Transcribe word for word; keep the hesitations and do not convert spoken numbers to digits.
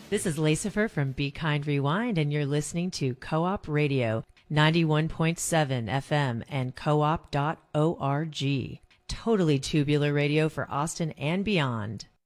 This is Lacifer from Be Kind Rewind, and you're listening to Co-op Radio, ninety-one point seven F M and co-op dot org. Totally tubular radio for Austin and beyond.